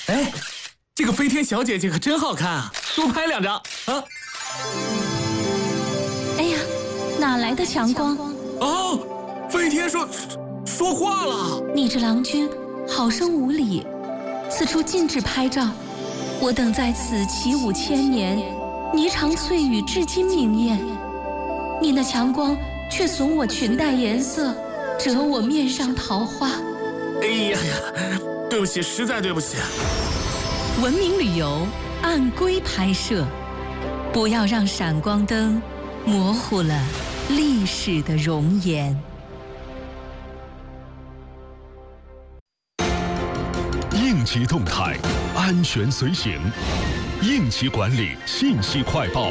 哎，这个飞天小姐姐可真好看啊！多拍2张啊！ 哎呀，哪来的强光？ 哦，飞天说话了。 你这郎君好生无礼，此处禁止拍照。我等在此起舞千年，霓裳翠羽至今明艳。你那强光却损我裙带颜色，折我面上桃花。 哎呀呀，对不起，实在对不起。 文明旅游按规拍摄，不要让闪光灯模糊了历史的容颜。 应急动态，安全随行。应急管理信息快报。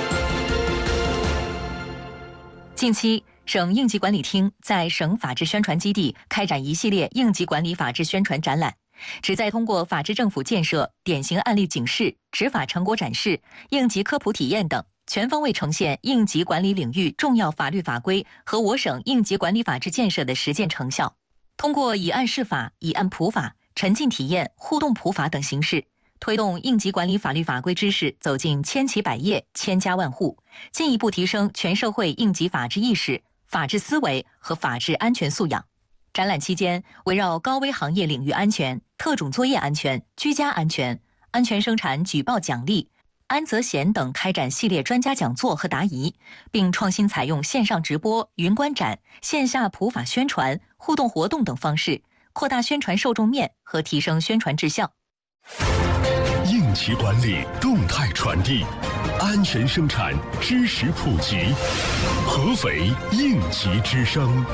近期，省应急管理厅在省法治宣传基地开展一系列应急管理法治宣传展览，旨在通过法治政府建设、典型案例警示、执法成果展示、应急科普体验等，全方位呈现应急管理领域重要法律法规和我省应急管理法治建设的实践成效。通过以案示法、以案普法、沉浸体验、互动普法等形式，推动应急管理法律法规知识走进千奇百业、千家万户，进一步提升全社会应急法治意识、法治思维和法治安全素养。展览期间，围绕高危行业领域安全、特种作业安全、居家安全、安全生产举报奖励、安责险等开展系列专家讲座和答疑，并创新采用线上直播、云观展、线下普法宣传、互动活动等方式，扩大宣传受众面和提升宣传质效。 应急管理动态传递，安全生产知识普及，合肥应急之声。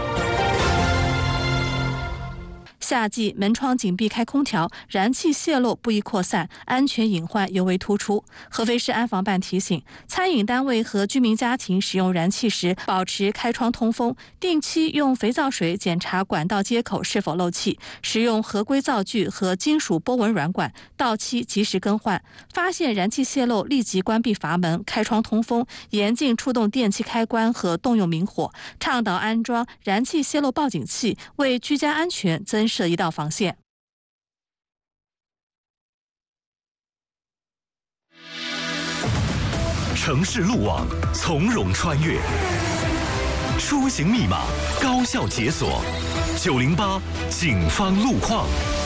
夏季门窗紧闭开空调，燃气泄漏不易扩散，安全隐患尤为突出。合肥市安防办提醒，餐饮单位和居民家庭使用燃气时，保持开窗通风，定期用肥皂水检查管道接口是否漏气，使用合规灶具和金属波纹软管，到期及时更换。发现燃气泄漏，立即关闭阀门，开窗通风，严禁触动电器开关和动用明火，倡导安装燃气泄漏报警器，为居家安全增设一道防线。 城市路网从容穿越，出行密码高效解锁，908警方路况。